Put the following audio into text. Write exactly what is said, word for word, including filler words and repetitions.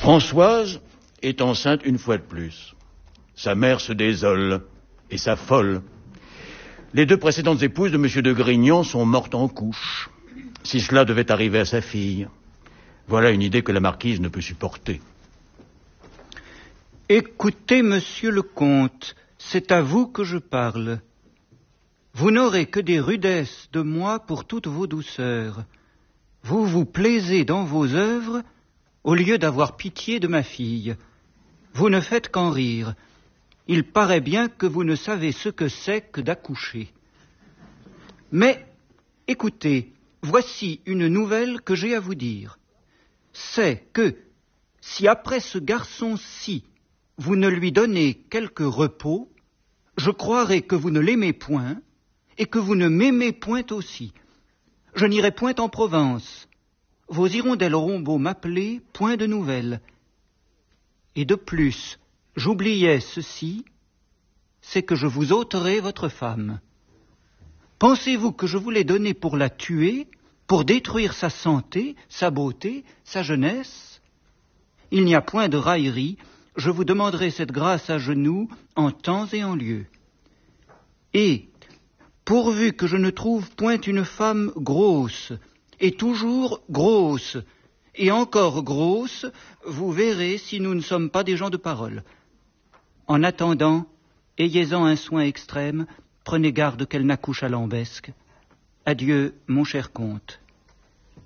Françoise est enceinte une fois de plus. Sa mère se désole et s'affole. Les deux précédentes épouses de M. de Grignan sont mortes en couche. Si cela devait arriver à sa fille, voilà une idée que la marquise ne peut supporter. Écoutez, monsieur le comte, c'est à vous que je parle. Vous n'aurez que des rudesses de moi pour toutes vos douceurs. Vous vous plaisez dans vos œuvres au lieu d'avoir pitié de ma fille. Vous ne faites qu'en rire. Il paraît bien que vous ne savez ce que c'est que d'accoucher. Mais, écoutez, voici une nouvelle que j'ai à vous dire. C'est que, si après ce garçon-ci, vous ne lui donnez quelque repos, je croirai que vous ne l'aimez point, et que vous ne m'aimez point aussi. Je n'irai point en Provence. Vos hirondelles auront beau m'appeler, point de nouvelles. Et de plus, j'oubliais ceci, c'est que je vous ôterai votre femme. Pensez-vous que je vous l'ai donnée pour la tuer, pour détruire sa santé, sa beauté, sa jeunesse? Il n'y a point de raillerie, je vous demanderai cette grâce à genoux, en temps et en lieu. Et, pourvu que je ne trouve point une femme grosse, et toujours grosse, et encore grosse, vous verrez si nous ne sommes pas des gens de parole. En attendant, ayez-en un soin extrême, prenez garde qu'elle n'accouche à lambesque. Adieu, mon cher comte.